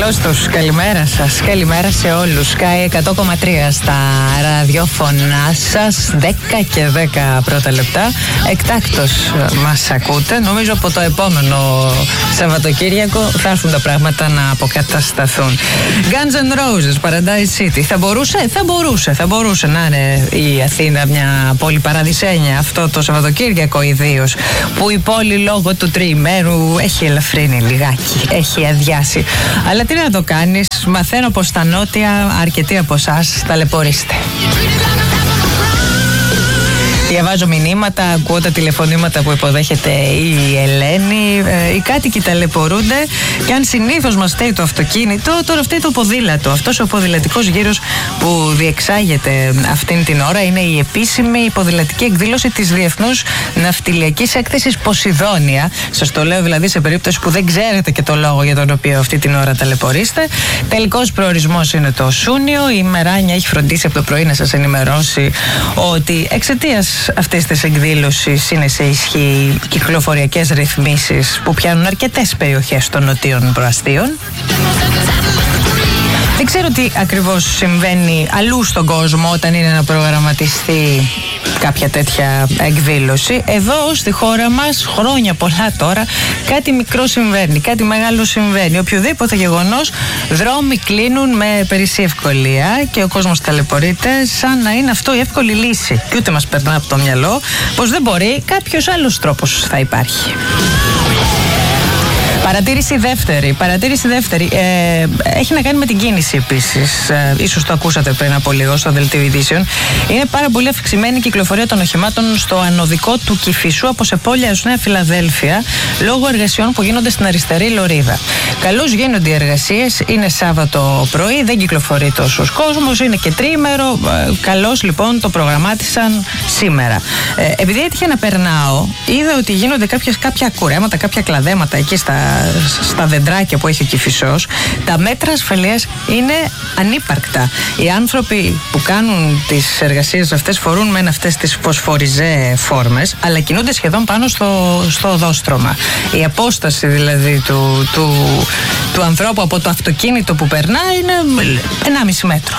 Καλώς τους, καλημέρα σας, καλημέρα σε όλους. Sky 100,3 στα ραδιόφωνά σας, 10 και 10 πρώτα λεπτά. Εκτάκτος μας ακούτε. Νομίζω από το επόμενο Σαββατοκύριακο θα έρθουν τα πράγματα να αποκατασταθούν. Guns N' Roses, Paradise City. Θα μπορούσε να είναι η Αθήνα μια πόλη παραδεισένια αυτό το Σαββατοκύριακο, ιδίως που η πόλη λόγω του τριημέρου έχει ελαφρύνει λιγάκι, έχει αδειάσει. Αλλά τι να το κάνεις, μαθαίνω πως στα νότια αρκετοί από εσάς ταλαιπωρείστε. Διαβάζω μηνύματα, ακούω τα τηλεφωνήματα που υποδέχεται η Ελένη. Οι κάτοικοι ταλαιπωρούνται και αν συνήθως μας φταίει το αυτοκίνητο, τώρα φταίει το ποδήλατο. Αυτός ο ποδηλατικός γύρος που διεξάγεται αυτήν την ώρα είναι η επίσημη ποδηλατική εκδήλωση της Διεθνούς Ναυτιλιακής Έκθεσης Ποσειδόνια. Σας το λέω δηλαδή σε περίπτωση που δεν ξέρετε και το λόγο για τον οποίο αυτή την ώρα ταλαιπωρείστε. Τελικός προορισμός είναι το Σούνιο. Η Μεράνια έχει φροντίσει από το πρωί να σας ενημερώσει ότι εξαιτίας αυτής της εκδήλωσης είναι σε ισχύ κυκλοφοριακές ρυθμίσεις που πιάνουν αρκετές περιοχές των νοτίων προαστίων. Δεν ξέρω τι ακριβώς συμβαίνει αλλού στον κόσμο όταν είναι να προγραμματιστεί κάποια τέτοια εκδήλωση. Εδώ στη χώρα μας χρόνια πολλά τώρα κάτι μικρό συμβαίνει, κάτι μεγάλο συμβαίνει. Οποιοδήποτε γεγονός, δρόμοι κλείνουν με περισσή ευκολία και ο κόσμος ταλαιπωρείται σαν να είναι αυτό η εύκολη λύση. Και ούτε μας περνά από το μυαλό πως δεν μπορεί, κάποιος άλλος τρόπος θα υπάρχει. Παρατήρηση δεύτερη. Έχει να κάνει με την κίνηση επίσης. Ίσως το ακούσατε πριν από λίγο στο δελτίο ειδήσεων. Είναι πάρα πολύ αυξημένη η κυκλοφορία των οχημάτων στο ανωδικό του Κηφισού από Σεπόλια έως Νέα Φιλαδέλφια λόγω εργασιών που γίνονται στην αριστερή λωρίδα. Καλώς γίνονται οι εργασίες. Είναι Σάββατο πρωί, δεν κυκλοφορεί τόσος κόσμος, είναι και τριήμερο. Καλώς λοιπόν το προγραμμάτισαν σήμερα. Επειδή έτυχε να περνάω, είδα ότι γίνονται κάποια κουρέματα, κάποια κλαδέματα εκεί στα δεντράκια που έχει ο Κηφισός. Τα μέτρα ασφαλείας είναι ανύπαρκτα. Οι άνθρωποι που κάνουν τις εργασίες αυτές φορούν μεν αυτές τις φωσφοριζέ φόρμες, αλλά κινούνται σχεδόν πάνω στο οδόστρωμα. Η απόσταση δηλαδή του ανθρώπου από το αυτοκίνητο που περνά είναι 1,5 μέτρο.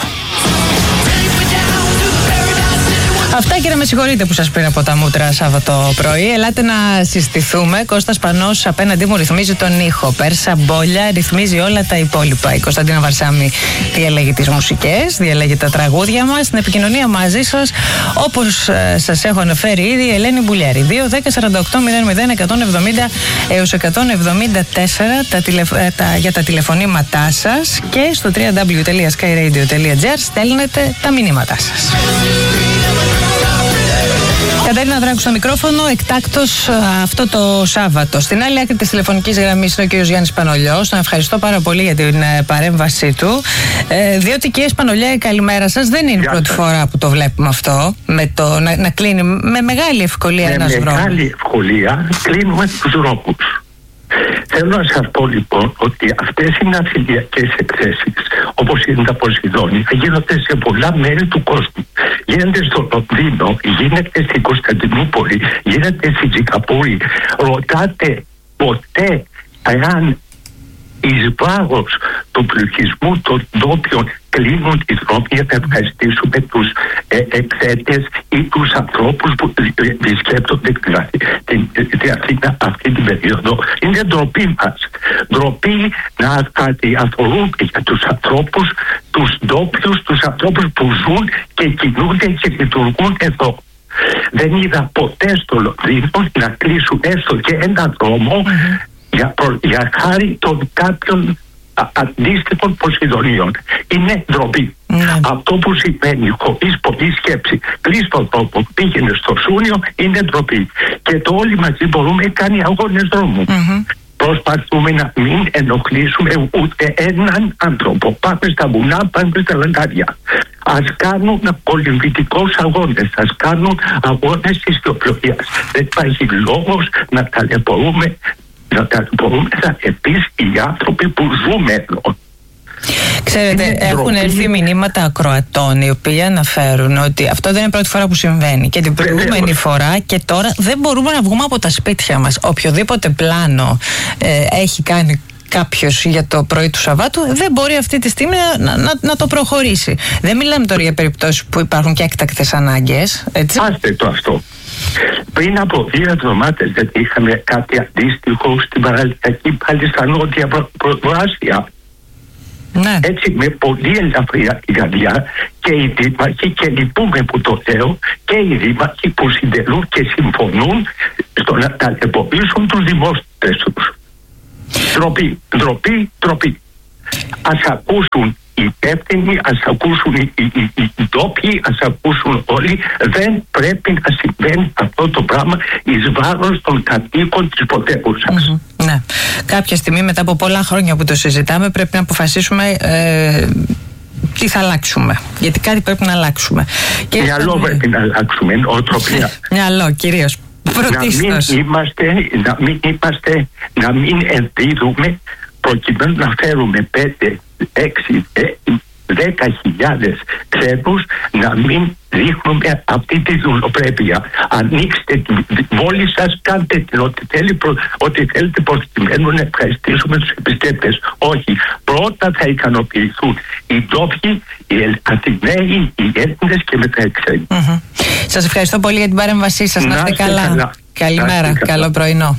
Αυτά και να με συγχωρείτε που σας πήρα από τα μούτρα Σάββατο πρωί. Ελάτε να συστηθούμε. Κώστας Πανός απέναντί μου ρυθμίζει τον ήχο. Πέρσα Μπόλια ρυθμίζει όλα τα υπόλοιπα. Η Κωνσταντίνα Βαρσάμι διαλέγει τις μουσικές, διαλέγει τα τραγούδια μας. Στην επικοινωνία μαζί σας, όπως σας έχω αναφέρει ήδη, η Ελένη Μπουλιάρη. 2-10-48-00-170 έως 174 για τα τηλεφωνήματά σας και στο www.skyradio.gr στέλνετε τα μηνύματά σας. Κατερίνα Δράκου στο μικρόφωνο, εκτάκτος αυτό το Σάββατο. Στην άλλη άκρη της τηλεφωνικής γραμμής είναι ο κύριος Γιάννης Πανολιός. Τον ευχαριστώ πάρα πολύ για την παρέμβασή του. Διότι κύριε Πανολιά, καλημέρα σας. Δεν είναι η πρώτη φορά που το βλέπουμε αυτό. Να κλείνει με μεγάλη ευκολία ένας δρόμος. Με μεγάλη ευκολία κλείνουμε τους δρόμους. Θέλω να σας πω λοιπόν ότι αυτές οι ναυτιλιακές εκθέσεις, όπως είναι τα Ποσειδόνια, γίνονται σε πολλά μέρη του κόσμου. Γίνεται στο Λονδίνο, γίνεται στην Κωνσταντινούπολη, γίνεται στην Σιγκαπούρη. Ρωτάτε ποτέ εάν εις βάρος του πληθυσμού των ντόπιων κλείνουν οι δρόμοι για να ευχαριστήσουμε τους εκθέτες ή τους ανθρώπους που επισκέπτονται την Αθήνα αυτή την περίοδο. Είναι ντροπή μας. Ντροπή να αφορούν για τους ανθρώπους, τους ντόπιους, τους ανθρώπους που ζουν και κινούνται και λειτουργούν εδώ. Δεν είδα ποτέ στο Λονδίνο να κλείσουν έστω και έναν δρόμο για χάρη των κάποιων αντίστοιχων Ποσειδονίων. Είναι ντροπή. Αυτό που σημαίνει χωρίς πολλή σκέψη, κλείσει τον τρόπο, πήγαινε στο Σούνιο, είναι ντροπή. Και το όλοι μαζί μπορούμε να κάνει αγώνες δρόμου. Προσπαθούμε να μην ενοχλήσουμε ούτε έναν άνθρωπο. Πάμε στα βουνά, πάμε στα λαγκάρια. Ας κάνουν κολυμβητικούς αγώνες, ας κάνουν αγώνες της ιστιοπλοείας. Δεν υπάρχει λόγος να ταλαιπωρούμε επίσης οι άνθρωποι που ζούμε εδώ. Ξέρετε, έχουν έρθει μηνύματα ακροατών οι οποίοι αναφέρουν ότι αυτό δεν είναι η πρώτη φορά που συμβαίνει. Και την προηγούμενη φορά και τώρα δεν μπορούμε να βγούμε από τα σπίτια μας. Οποιοδήποτε πλάνο έχει κάνει κάποιος για το πρωί του Σαββάτου, δεν μπορεί αυτή τη στιγμή να το προχωρήσει. Δεν μιλάμε τώρα για περιπτώσεις που υπάρχουν και έκτακτες ανάγκες. Άστε το αυτό. Πριν από 2 εβδομάδες δεν είχαμε κάτι αντίστοιχο στην παραλιακή πάλι στα νότια προάστια. Ναι. Έτσι με πολύ ελαφριά καρδιά και οι δήμαρχοι, και λυπούμε που το λέω, και οι δήμαρχοι που συντελούν και συμφωνούν στο να ταλαιπωρήσουν τους δημόσιους τους. Ντροπή. Ας ακούσουν οι υπεύθυνοι, ας ακούσουν οι ντόπιοι, ας ακούσουν όλοι. Δεν πρέπει να συμβαίνει αυτό το πράγμα εις βάρος των κατοίκων της πρωτεύουσας. Ναι. Κάποια στιγμή, μετά από πολλά χρόνια που το συζητάμε, πρέπει να αποφασίσουμε τι θα αλλάξουμε. Γιατί κάτι πρέπει να αλλάξουμε. Μυαλό πρέπει να αλλάξουμε, νοοτροπία. Μυαλό, κυρίως. Να μην ενδίδουμε προκειμένου να φέρουμε 5, 6, 10.000 ξένους, να μην δείχνουμε αυτή τη δουλοπρέπεια. Ανοίξτε την πόλη σας, κάντε την ό,τι θέλετε προκειμένου να ευχαριστήσουμε τους επισκέπτες. Όχι, πρώτα θα ικανοποιηθούν οι ντόπιοι, οι Αθηναίοι, οι Έλληνες και μετά οι ξένοι. Σας ευχαριστώ πολύ για την παρέμβασή σας. Να είστε καλά. Καλημέρα, καλό πρωινό.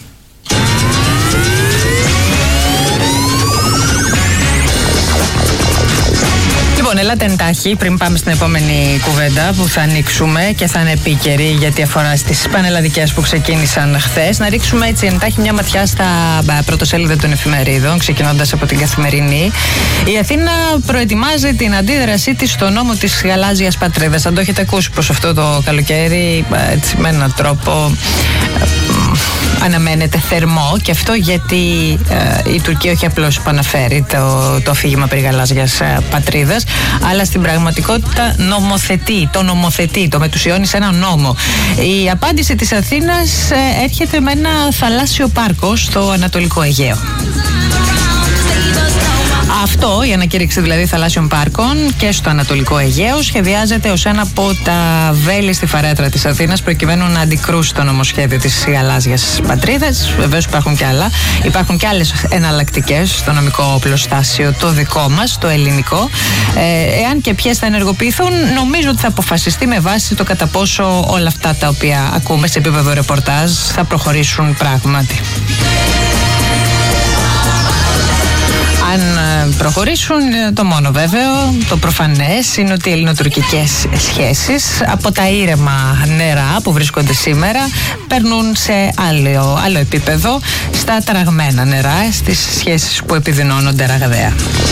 Λοιπόν, ελάτε εντάχει πριν πάμε στην επόμενη κουβέντα που θα ανοίξουμε και θα είναι επίκαιρη, γιατί αφορά στις πανελλαδικές που ξεκίνησαν χθες. Να ρίξουμε έτσι εντάχει μια ματιά στα πρωτοσέλιδα των εφημερίδων, ξεκινώντας από την Καθημερινή. Η Αθήνα προετοιμάζει την αντίδρασή της στο νόμο της γαλάζιας πατρίδας. Αν το έχετε ακούσει πως αυτό το καλοκαίρι, έτσι, με έναν τρόπο αναμένεται θερμό, και αυτό γιατί η Τουρκία όχι απλώς επαναφέρει το αφήγημα περί γαλάζιας πατρίδας, αλλά στην πραγματικότητα νομοθετεί, το μετουσιώνει σε ένα νόμο. Η απάντηση της Αθήνας έρχεται με ένα θαλάσσιο πάρκο στο Ανατολικό Αιγαίο. Αυτό, η ανακήρυξη δηλαδή θαλάσσιων πάρκων και στο Ανατολικό Αιγαίο, σχεδιάζεται ως ένα από τα βέλη στη φαρέτρα της Αθήνας προκειμένου να αντικρούσει το νομοσχέδιο της γαλάζιας πατρίδας. Βεβαίως υπάρχουν και άλλα. Υπάρχουν και άλλες εναλλακτικές στο νομικό οπλοστάσιο, το δικό μας, το ελληνικό. Εάν και ποιες θα ενεργοποιηθούν, νομίζω ότι θα αποφασιστεί με βάση το κατά πόσο όλα αυτά τα οποία ακούμε σε επίπεδο ρεπορτάζ θα προχωρήσουν πράγματι. Αν προχωρήσουν, το μόνο βέβαιο, το προφανές, είναι ότι οι ελληνοτουρκικές σχέσεις από τα ήρεμα νερά που βρίσκονται σήμερα παίρνουν σε άλλο επίπεδο, στα ταραγμένα νερά, στις σχέσεις που επιδεινώνονται ραγδαία.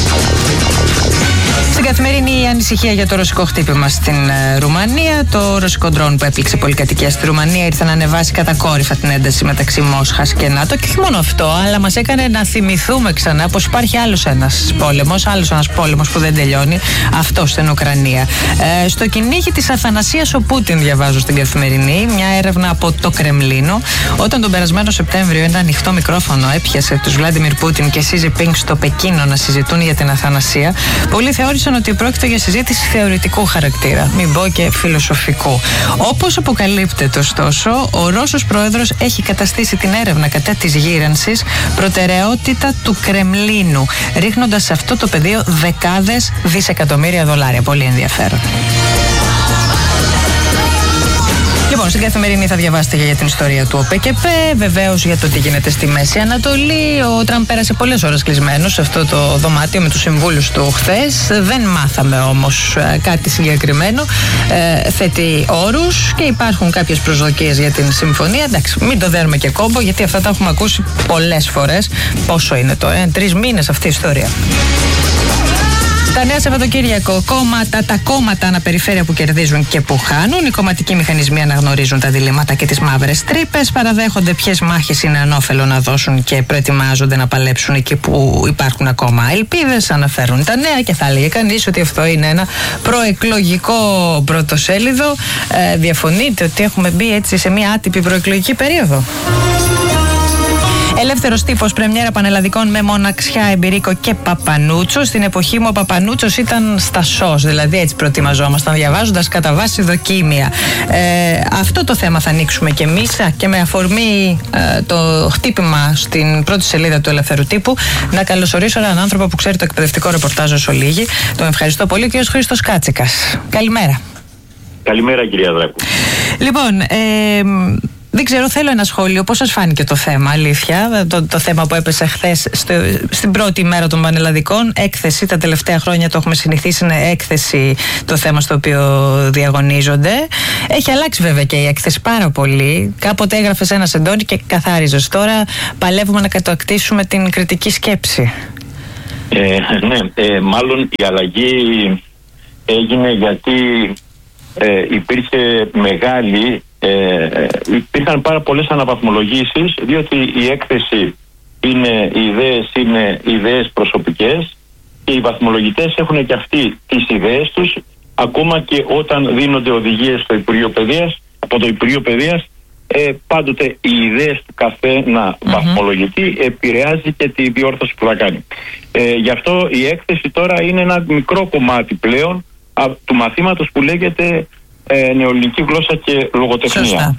Στην Καθημερινή, η ανησυχία για το ρωσικό χτύπημα στην Ρουμανία. Το ρωσικό ντρόν που έπληξε πολυκατοικία στη Ρουμανία ήρθε να ανεβάσει κατακόρυφα την ένταση μεταξύ Μόσχας και ΝΑΤΟ. Και όχι μόνο αυτό, αλλά μας έκανε να θυμηθούμε ξανά πως υπάρχει άλλος ένας πόλεμος που δεν τελειώνει. Αυτό στην Ουκρανία. Στο κυνήγι της Αθανασίας ο Πούτιν, διαβάζω στην Καθημερινή, μια έρευνα από το Κρεμλίνο. Όταν τον περασμένο Σεπτέμβριο ένα ανοιχτό μικρόφωνο έπιασε τους Βλάντιμιρ Πούτιν και Σι Τζινπίνγκ στο Πεκίνο να συζητούν για την Αθανασία, πολλοί θεώρησαν ότι πρόκειται για συζήτηση θεωρητικού χαρακτήρα, μην πω και φιλοσοφικού. Όπως αποκαλύπτεται, ωστόσο, ο Ρώσος πρόεδρος έχει καταστήσει την έρευνα κατά της γύρανσης προτεραιότητα του Κρεμλίνου, ρίχνοντας σε αυτό το πεδίο δεκάδες δισεκατομμύρια δολάρια. Πολύ ενδιαφέρον. Λοιπόν, στην Καθημερινή θα διαβάσετε για την ιστορία του ΟΠΕΚΕΠΕ, βεβαίως για το τι γίνεται στη Μέση Ανατολή. Ο Τραμπ πέρασε πολλές ώρες κλεισμένος σε αυτό το δωμάτιο με τους συμβούλους του χθες. Δεν μάθαμε όμως κάτι συγκεκριμένο. Θέτει όρους και υπάρχουν κάποιες προσδοκίες για την συμφωνία. Εντάξει, μην το δέρουμε και κόμπο, γιατί αυτά τα έχουμε ακούσει πολλές φορές. Πόσο είναι το, 3 μήνες αυτή η ιστορία. Τα νέα Σαββατοκύριακο, τα κόμματα αναπεριφέρεια που κερδίζουν και που χάνουν. Οι κομματικοί μηχανισμοί αναγνωρίζουν τα διλήμματα και τις μαύρες τρύπες, παραδέχονται ποιες μάχες είναι ανώφελο να δώσουν και προετοιμάζονται να παλέψουν εκεί που υπάρχουν ακόμα ελπίδες. Αναφέρουν τα νέα και θα έλεγε κανείς ότι αυτό είναι ένα προεκλογικό πρωτοσέλιδο. Διαφωνείτε ότι έχουμε μπει έτσι σε μια άτυπη προεκλογική περίοδο? Ελεύθερος τύπος, πρεμιέρα πανελλαδικών με Μοναξιά, Εμπειρίκο και Παπανούτσο. Στην εποχή μου ο Παπανούτσος ήταν στα ΣΟΣ, δηλαδή έτσι προετοιμαζόμασταν, διαβάζοντας κατά βάση δοκίμια. Αυτό το θέμα θα ανοίξουμε κι εμείς και με αφορμή το χτύπημα στην πρώτη σελίδα του Ελεύθερου Τύπου. Να καλωσορίσω έναν άνθρωπο που ξέρει το εκπαιδευτικό ρεπορτάζ όσο λίγοι. Τον ευχαριστώ πολύ, ο κ. Χρήστος Κάτσικας. Καλημέρα. Καλημέρα, κυρία Δράκου. Λοιπόν, δεν ξέρω, θέλω ένα σχόλιο. Πώς σας φάνηκε το θέμα, αλήθεια, το θέμα που έπεσε χθες στην πρώτη ημέρα των πανελλαδικών? Έκθεση, τα τελευταία χρόνια το έχουμε συνηθίσει, είναι έκθεση το θέμα στο οποίο διαγωνίζονται. Έχει αλλάξει βέβαια και η έκθεση πάρα πολύ. Κάποτε έγραφες ένα σεντόνι και καθάριζες. Τώρα παλεύουμε να κατακτήσουμε την κριτική σκέψη. Ναι, μάλλον η αλλαγή έγινε γιατί υπήρχε υπήρχαν πάρα πολλές αναβαθμολογήσεις, διότι η έκθεση είναι ιδέες προσωπικές και οι βαθμολογητές έχουν και αυτοί τις ιδέες τους, ακόμα και όταν δίνονται οδηγίες στο Υπουργείο Παιδείας, από το Υπουργείο Παιδείας, πάντοτε οι ιδέες του καθένα βαθμολογητή επηρεάζει και τη διόρθωση που θα κάνει. Γι' αυτό η έκθεση τώρα είναι ένα μικρό κομμάτι πλέον του μαθήματος που λέγεται νεοελληνική γλώσσα και λογοτεχνία. Σωστά.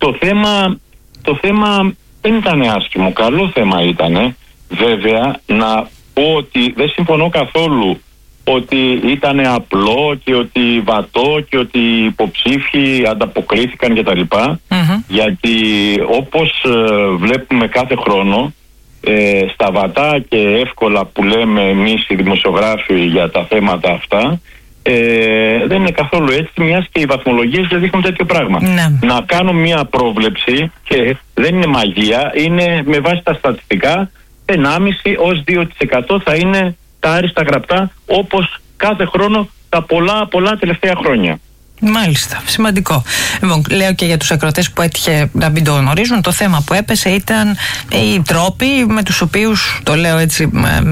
Το θέμα δεν ήταν άσχημο, καλό θέμα ήταν. Βέβαια, να πω ότι δεν συμφωνώ καθόλου ότι ήταν απλό και ότι βατό και ότι οι υποψήφοι ανταποκρίθηκαν κτλ. Γιατί όπως βλέπουμε κάθε χρόνο, στα βατά και εύκολα που λέμε εμείς οι δημοσιογράφοι για τα θέματα αυτά, δεν είναι καθόλου έτσι, μιας και οι βαθμολογίες δεν δείχνουν τέτοιο πράγμα. Να κάνω μια πρόβλεψη, και δεν είναι μαγεία, είναι με βάση τα στατιστικά 1,5 ως 2% θα είναι τα άριστα γραπτά, όπως κάθε χρόνο τα πολλά τελευταία χρόνια. Μάλιστα, σημαντικό. Λοιπόν, λέω και για τους ακροατές που έτυχε να μην το γνωρίζουν, το θέμα που έπεσε ήταν οι τρόποι με τους οποίους, το λέω έτσι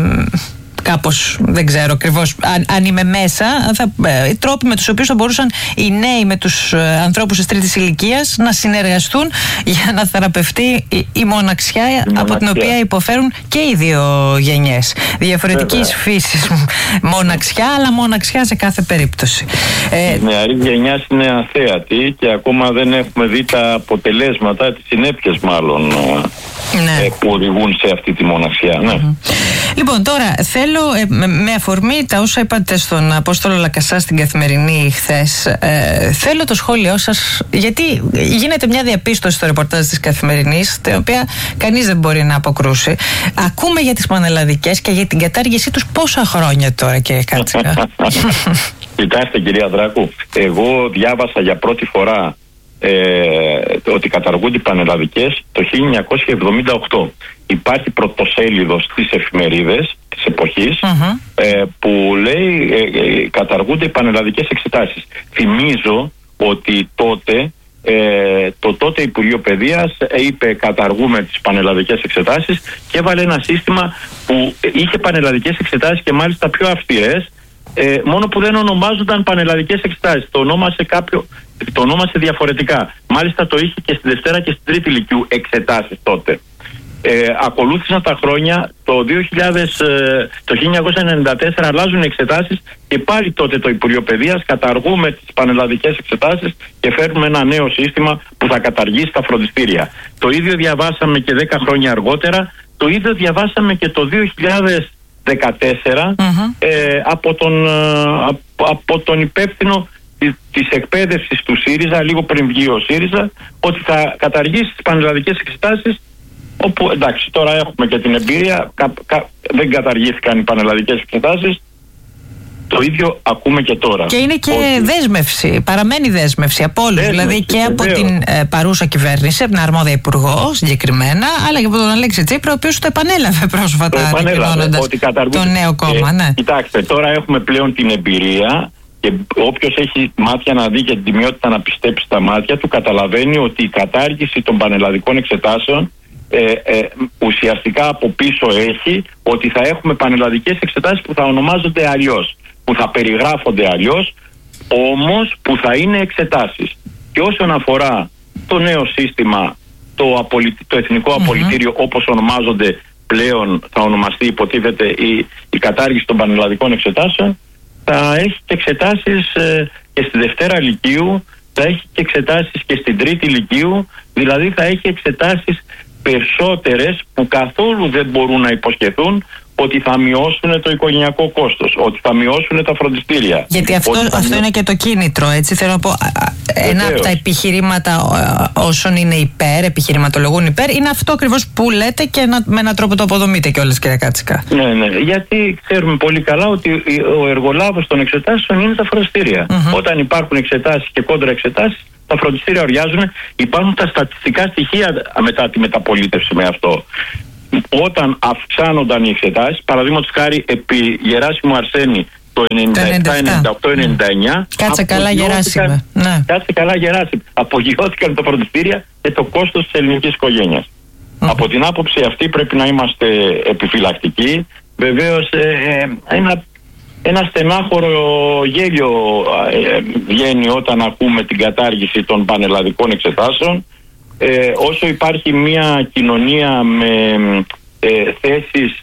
κάπως, δεν ξέρω ακριβώς αν είμαι μέσα, οι τρόποι με τους οποίους θα μπορούσαν οι νέοι με τους ανθρώπους της τρίτης ηλικίας να συνεργαστούν για να θεραπευτεί η μοναξιά από την οποία υποφέρουν και οι δύο γενιές. Διαφορετικής φύσης μοναξιά, αλλά μοναξιά σε κάθε περίπτωση. Η νεαρή γενιά είναι αθέατη και ακόμα δεν έχουμε δει τα αποτελέσματα, τις συνέπειες μάλλον, που οδηγούν σε αυτή τη μοναξιά. Λοιπόν, τώρα θέλω με αφορμή τα όσα είπατε στον Απόστολο Λακασά στην Καθημερινή χθες, θέλω το σχόλιο σας, γιατί γίνεται μια διαπίστωση στο ρεπορτάζ της Καθημερινής, την οποία κανείς δεν μπορεί να αποκρούσει. Ακούμε για τις πανελλαδικές και για την κατάργησή τους πόσα χρόνια τώρα, κύριε Κάτσικα? Κοιτάξτε, κυρία Δράκου, εγώ διάβασα για πρώτη φορά ότι καταργούνται οι πανελλαδικές το 1978. Υπάρχει πρωτοσέλιδο στις εφημερίδες της εποχής που λέει καταργούνται οι πανελλαδικές εξετάσεις. Θυμίζω ότι τότε Υπουργείο Παιδείας είπε καταργούμε τις πανελλαδικές εξετάσεις και έβαλε ένα σύστημα που είχε πανελλαδικές εξετάσεις και μάλιστα πιο αυστηρές, μόνο που δεν ονομάζονταν πανελλαδικές εξετάσεις. Το ονόμασε διαφορετικά. Μάλιστα το είχε και στη Δευτέρα και στην Τρίτη Λυκειού εξετάσεις τότε. Ακολούθησαν τα χρόνια, το 1994 αλλάζουν οι εξετάσεις και πάλι τότε το Υπουργείο Παιδείας καταργούμε τις πανελλαδικές εξετάσεις και φέρνουμε ένα νέο σύστημα που θα καταργήσει τα φροντιστήρια. Το ίδιο διαβάσαμε και 10 χρόνια αργότερα, το ίδιο διαβάσαμε και το 2014 από τον υπεύθυνο της εκπαίδευσης του ΣΥΡΙΖΑ, λίγο πριν βγει ο ΣΥΡΙΖΑ, ότι θα καταργήσει τις πανελλαδικές εξετάσεις, όπου εντάξει τώρα έχουμε και την εμπειρία, δεν καταργήθηκαν οι πανελλαδικές εξετάσεις. Το ίδιο ακούμε και τώρα. Και είναι και δέσμευση, παραμένει δέσμευση από όλους, δηλαδή και από την παρούσα κυβέρνηση, από την αρμόδια υπουργό συγκεκριμένα, αλλά και από τον Αλέξη Τσίπρα, ο οποίος το επανέλαβε πρόσφατα, ανακοινώνοντας το νέο κόμμα. Κοιτάξτε, τώρα έχουμε πλέον την εμπειρία και όποιος έχει μάτια να δει και την τιμιότητα να πιστέψει στα μάτια του, καταλαβαίνει ότι η κατάργηση των πανελλαδικών εξετάσεων ουσιαστικά από πίσω έχει ότι θα έχουμε πανελλαδικές εξετάσεις που θα ονομάζονται αλλιώς, που θα περιγράφονται αλλιώς, όμως που θα είναι εξετάσεις. Και όσον αφορά το νέο σύστημα το εθνικό απολυτήριο, όπως ονομάζονται πλέον, θα ονομαστεί υποτίθεται η κατάργηση των πανελλαδικών εξετάσεων, θα έχει και εξετάσεις και στη Δευτέρα Λυκείου, θα έχει και εξετάσεις και στην Τρίτη Λυκείου, δηλαδή θα έχει εξετάσεις περισσότερες που καθόλου δεν μπορούν να υποσχεθούν ότι θα μειώσουν το οικογενειακό κόστος, ότι θα μειώσουν τα φροντιστήρια. Γιατί αυτό είναι και το κίνητρο, έτσι. Θέλω να πω, ένα από τα επιχειρήματα όσων είναι υπέρ, επιχειρηματολογούν υπέρ, είναι αυτό ακριβώς που λέτε και με έναν τρόπο το αποδομείτε κιόλας, κύριε Κάτσικα. Ναι, γιατί ξέρουμε πολύ καλά ότι ο εργολάβος των εξετάσεων είναι τα φροντιστήρια. Όταν υπάρχουν εξετάσεις και κόντρα εξετάσεις, τα φροντιστήρια οριάζουν. Υπάρχουν τα στατιστικά στοιχεία μετά τη μεταπολίτευση με αυτό. Όταν αυξάνονταν οι εξετάσεις, παραδείγματος χάρη επί Γεράσιμου Αρσένη το 97-98-99, κάτσε καλά Γεράσιμε. Κάτσε καλά Γεράσιμε. Απογειώθηκαν τα φροντιστήρια και το κόστος της ελληνικής οικογένειας. Από την άποψη αυτή πρέπει να είμαστε επιφυλακτικοί. Βεβαίως ένα στενάχωρο γέλιο βγαίνει όταν ακούμε την κατάργηση των πανελλαδικών εξετάσεων. Όσο υπάρχει μια κοινωνία με θέσεις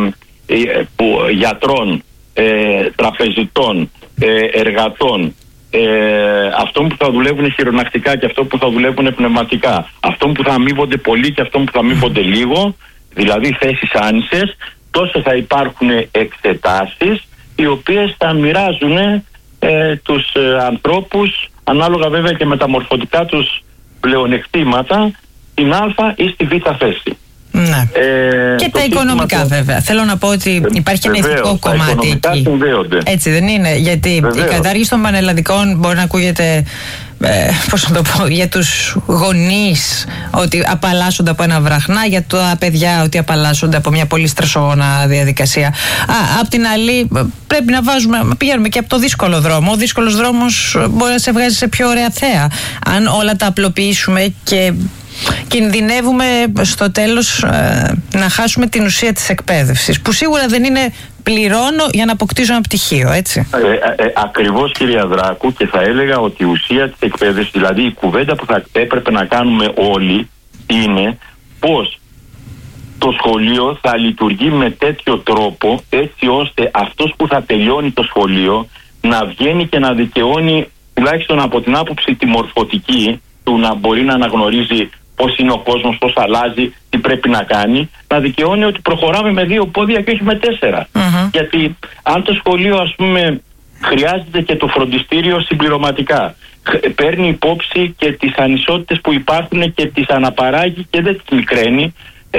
γιατρών, τραπεζιτών, εργατών, αυτών που θα δουλεύουν χειρονακτικά και αυτών που θα δουλεύουν πνευματικά, αυτών που θα αμείβονται πολύ και αυτών που θα αμείβονται λίγο, δηλαδή θέσεις άνισες, τόσο θα υπάρχουν εξετάσεις οι οποίες θα μοιράζουν τους ανθρώπους ανάλογα βέβαια και με τα μορφωτικά τους πλεονεκτήματα στην Α ή στη Β θέση. Ναι. Και τα οικονομικά βέβαια. Θέλω να πω ότι υπάρχει ένα ηθικό κομμάτι εκεί. Συνδέονται. Έτσι δεν είναι? Γιατί η κατάργηση των πανελλαδικών μπορεί να ακούγεται, πώς να το πω, για τους γονείς ότι απαλλάσσονται από ένα βραχνά, για τα παιδιά ότι απαλλάσσονται από μια πολύ στρεσογόνα διαδικασία. Απ' την άλλη πρέπει να πηγαίνουμε και από το δύσκολο δρόμο. Ο δύσκολος δρόμος μπορεί να σε βγάζει σε πιο ωραία θέα. Αν όλα τα απλοποιήσουμε και κινδυνεύουμε στο τέλος να χάσουμε την ουσία της εκπαίδευσης, που σίγουρα δεν είναι πληρώνω για να αποκτήσω ένα πτυχίο, έτσι. Ακριβώς, κυρία Δράκου, και θα έλεγα ότι η ουσία της εκπαίδευσης, δηλαδή η κουβέντα που θα έπρεπε να κάνουμε όλοι, είναι πως το σχολείο θα λειτουργεί με τέτοιο τρόπο έτσι ώστε αυτός που θα τελειώνει το σχολείο να βγαίνει και να δικαιώνει, τουλάχιστον από την άποψη τη μορφωτική του, να μπορεί να αναγνωρίζει πώς είναι ο κόσμος, πώς αλλάζει, τι πρέπει να κάνει, να δικαιώνει ότι προχωράμε με 2 πόδια και όχι με 4. Γιατί αν το σχολείο, ας πούμε, χρειάζεται και το φροντιστήριο συμπληρωματικά, παίρνει υπόψη και τις ανισότητες που υπάρχουν και τις αναπαράγει και δεν τις μικραίνει,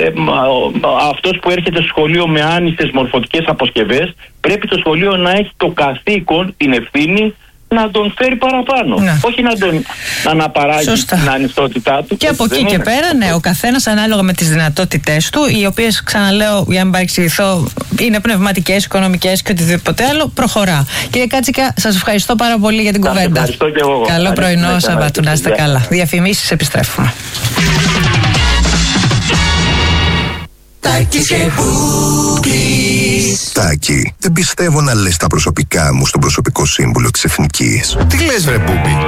αυτός που έρχεται στο σχολείο με άνισες μορφωτικές αποσκευές, πρέπει το σχολείο να έχει το καθήκον, την ευθύνη να τον φέρει παραπάνω. Ναι. Όχι να τον αναπαράγει την ανισότητά του. Και από εκεί και πέρα, ναι, ο καθένας ανάλογα με τις δυνατότητές του, οι οποίες, ξαναλέω, για να μην παρεξηγηθώ, είναι πνευματικές, οικονομικές και οτιδήποτε άλλο, προχωρά. Κύριε Κάτσικα, σας ευχαριστώ πάρα πολύ για την κουβέντα. Ευχαριστώ και εγώ. Καλό πρωινό Σαββάτου, να είστε καλά. Διαφημίσεις, επιστρέφουμε. Τάκης και Μπούμπης. Τάκη, δεν πιστεύω να λες τα προσωπικά μου στον προσωπικό σύμβουλο της Εθνικής. Τι λες βρε Μπούμπη?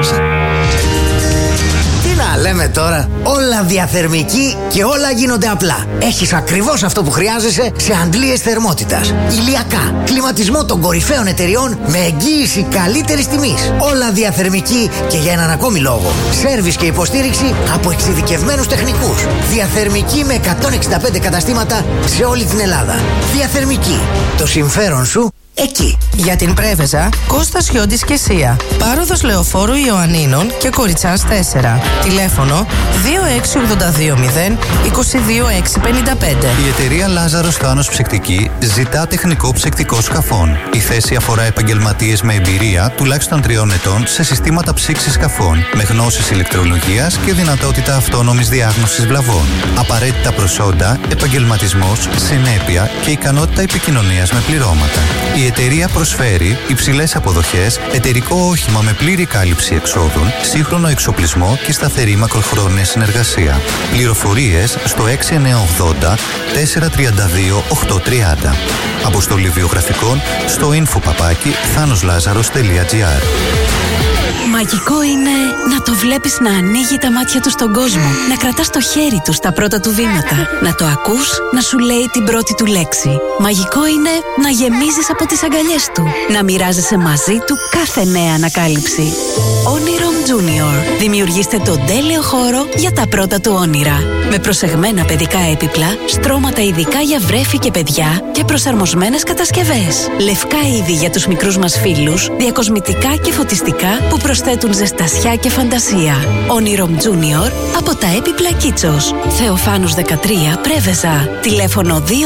Τι να λέμε τώρα, όλα διαθερμική και όλα γίνονται απλά. Έχεις ακριβώς αυτό που χρειάζεσαι σε αντλίες θερμότητας. Ηλιακά, κλιματισμό των κορυφαίων εταιριών με εγγύηση καλύτερης τιμής. Όλα διαθερμική και για έναν ακόμη λόγο. Σέρβις και υποστήριξη από εξειδικευμένους τεχνικούς. Διαθερμική με 165 καταστήματα σε όλη την Ελλάδα. Διαθερμική, το συμφέρον σου εκεί. Για την Πρέβεζα, Κώστας Χιόντης και Σία. Πάροδος Λεωφόρου Ιωαννίνων και Κοριτσάς 4. Τηλέφωνο 26820 22655. Η εταιρεία Λάζαρος Θάνος Ψυκτική ζητά τεχνικό ψυκτικό σκαφών. Η θέση αφορά επαγγελματίες με εμπειρία τουλάχιστον 3 ετών σε συστήματα ψήξης σκαφών, με γνώσεις ηλεκτρολογίας και δυνατότητα αυτόνομης διάγνωσης βλαβών. Απαραίτητα προσόντα, επαγγελματισμός, συνέπεια και ικανότητα επικοινωνίας με πληρώματα. Η εταιρεία προσφέρει υψηλές αποδοχές, εταιρικό όχημα με πλήρη κάλυψη εξόδων, σύγχρονο εξοπλισμό και σταθερή μακροχρόνια συνεργασία. Πληροφορίες στο 6980 432 830. Αποστολή βιογραφικών στο info@thanoslazarus.gr. Μαγικό είναι να το βλέπεις να ανοίγει τα μάτια του στον κόσμο, να κρατάς το χέρι του στα πρώτα του βήματα, να το ακούς να σου λέει την πρώτη του λέξη. Μαγικό είναι να γεμίζεις από τις αγκαλιές του, να μοιράζεσαι μαζί του κάθε νέα ανακάλυψη. Onirom Junior. Δημιουργήστε τον τέλειο χώρο για τα πρώτα του όνειρα. Με προσεγμένα παιδικά έπιπλα, στρώματα ειδικά για βρέφη και παιδιά και προσαρμοσμένες κατασκευές. Λευκά είδη για τους μικρούς μας φίλους, διακοσμητικά και φωτιστικά που προσθέτουν ζεστασιά και φαντασία. Onirom Junior από τα έπιπλα Κίτσος. Θεοφάνους 13 Πρέβεζα. Τηλέφωνο 26820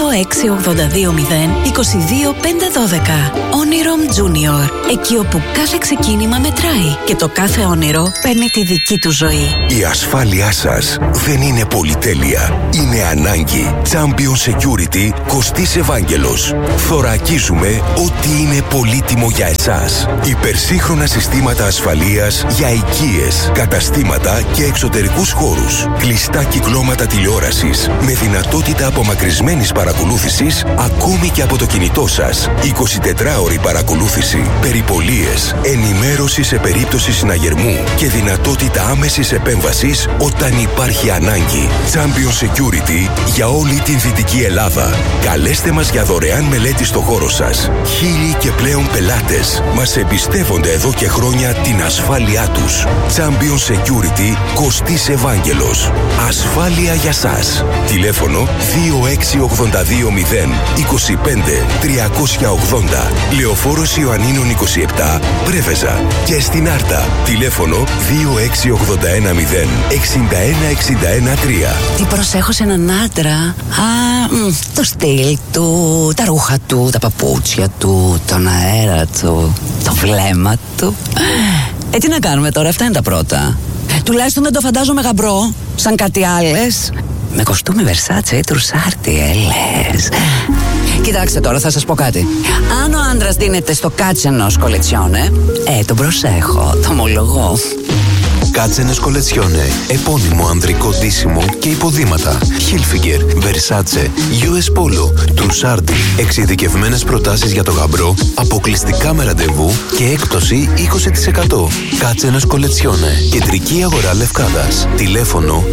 22512. Onirom Junior. Εκεί όπου κάθε ξεκίνημα μετράει και το κάθε όνειρο παίρνει τη δική του ζωή. Η ασφάλειά σας δεν είναι πολυτέλεια. Είναι ανάγκη. Champion Security Κωστής Ευάγγελος. Θωρακίζουμε ό,τι είναι πολύτιμο για εσάς. Υπερσύγχρονα συστήματα ασφαλείας για οικίες, καταστήματα και εξωτερικούς χώρους. Κλειστά κυκλώματα τηλεόρασης με δυνατότητα απομακρυσμένης παρακολούθησης ακόμη και από το κινητό σας. 24ωρη παρακολούθηση, περιπολίες, ενημέρωση σε περίπτωση συναγερμού και δυνατότητα άμεσης επέμβασης όταν υπάρχει ανάγκη. Champion Security για όλη την Δυτική Ελλάδα. Καλέστε μας για δωρεάν μελέτη στο χώρο σας. 1000 και πλέον πελάτες μας εμπιστεύονται εδώ και χρόνια την ασφάλειά τους. Champion Security Κωστής Ευάγγελος. Ασφάλεια για σας. Τηλέφωνο 26820 25 380. Λεωφόρος Ιωαννίνων 27 Πρέβεζα. Και στην Άρτα. Τηλέφωνο 26810 61 61 3. Τι προσέχω σε έναν άντρα? Το στυλ του, τα ρούχα του, τα παπούτσια του, τον αέρα του, το βλέμμα του. Τι να κάνουμε τώρα, αυτά είναι τα πρώτα. Τουλάχιστον δεν το φαντάζομαι γαμπρό, σαν κάτι άλλες. Με κοστούμι Versace ή τρουσάρτι, λες. Κοιτάξτε τώρα, θα σας πω κάτι. Αν ο άντρας δίνεται στο κάτσενος κολετσιόνε, τον προσέχω, το ομολογώ. Κάτσενες κολετσιόνε, επώνυμο ανδρικό ντύσιμο και υποδήματα. Hilfiger, Versace, US Polo, Trussardi. Εξειδικευμένες προτάσεις για το γαμπρό, αποκλειστικά με ραντεβού και έκπτωση 20%. Κάτσενες κολετσιόνε, κεντρική αγορά Λευκάδας. Τηλέφωνο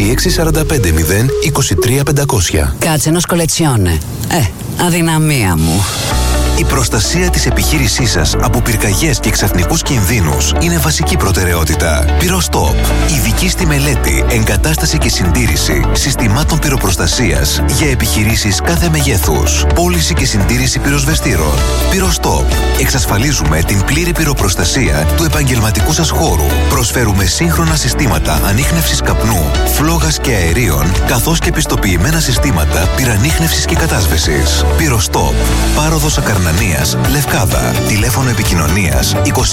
26450 23500. Κάτσενος κολετσιόνε. Αδυναμία μου. Η προστασία της επιχείρησής σας από πυρκαγιές και ξαφνικούς κινδύνους είναι βασική προτεραιότητα. Πυρostop. Ειδική στη μελέτη, εγκατάσταση και συντήρηση συστημάτων πυροπροστασίας για επιχειρήσεις κάθε μεγέθους. Πώληση και συντήρηση πυροσβεστήρων. Πυρostop. Εξασφαλίζουμε την πλήρη πυροπροστασία του επαγγελματικού σας χώρου. Προσφέρουμε σύγχρονα συστήματα ανίχνευσης καπνού, φλόγας και αερίων, καθώς και πιστοποιημένα συστήματα πυρανίχνευσης και κατάσβεσης. Πυρostop. Πάροδος Ακαρνανίας, Λευκάδα. Τηλέφωνο επικοινωνίας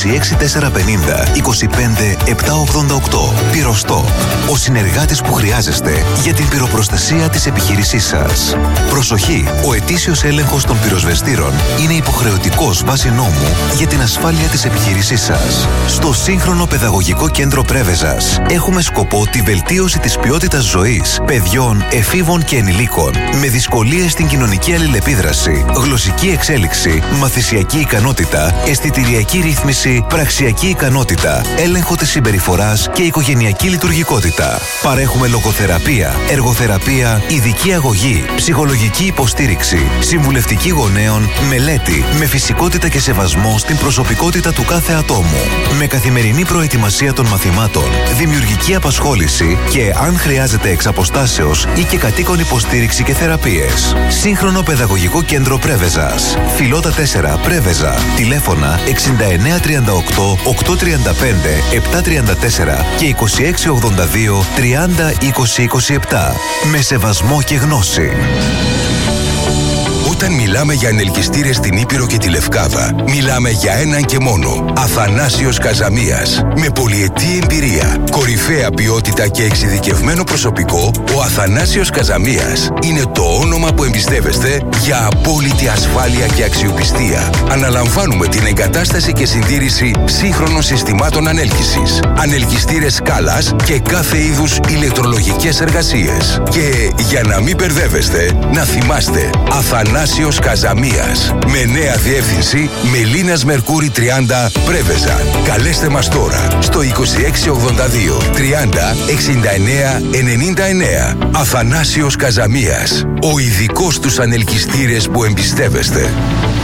26450 25 788. Πυρostop. Ο συνεργάτης που χρειάζεστε για την πυροπροστασία της επιχείρησής σας. Προσοχή! Ο ετήσιος έλεγχος των πυροσβεστήρων είναι υποχρεωτικός βάσει νόμου για την ασφάλεια της επιχείρησής σας. Στο σύγχρονο παιδαγωγικό κέντρο Πρέβεζας έχουμε σκοπό τη βελτίωση της ποιότητας ζωής παιδιών, εφήβων και ενηλίκων με δυσκολίες στην κοινωνική αλληλεπίδραση, γλωσσική εξέλιξη, μαθησιακή ικανότητα, αισθητηριακή ρύθμιση, πραξιακή ικανότητα, έλεγχο της συμπεριφοράς και οικογενειακή λειτουργικότητα. Παρέχουμε λογοθεραπεία, εργοθεραπεία, ειδική αγωγή, ψυχολογική υποστήριξη, συμβουλευτική γονέων, μελέτη, με φυσικότητα και σεβασμό στην προσωπικότητα του κάθε ατόμου. Με καθημερινή προετοιμασία των μαθημάτων, δημιουργική απασχόληση και, αν χρειάζεται εξ αποστάσεως ή και κατοίκον υποστήριξη και θεραπείες. Σύγχρονο παιδαγωγικό κέντρο Πρέβεζας. Φιλότα 4 Πρέβεζα. Τηλέφωνα 6938 835 734 και 2682 30 20 27. Με σεβασμό και γνώση. Όταν μιλάμε για ανελκυστήρες στην Ήπειρο και τη Λευκάδα, μιλάμε για έναν και μόνο. Αθανάσιος Καζαμίας. Με πολυετή εμπειρία, κορυφαία ποιότητα και εξειδικευμένο προσωπικό, ο Αθανάσιος Καζαμίας είναι το όνομα που εμπιστεύεστε για απόλυτη ασφάλεια και αξιοπιστία. Αναλαμβάνουμε την εγκατάσταση και συντήρηση σύγχρονων συστημάτων ανέλκυσης, ανελκυστήρες σκάλας και κάθε είδους ηλεκτρολογικές εργασίες. Και για να μην μπερδεύεστε, να θυμάστε, Αθανάσιος Αθανάσιος Καζαμίας. Με νέα διεύθυνση Μελίνας Μερκούρη 30 Πρέβεζα. Καλέστε μας τώρα στο 2682 30 69 99. Αθανάσιος Καζαμίας. Ο ειδικός στους ανελκυστήρες που εμπιστεύεστε.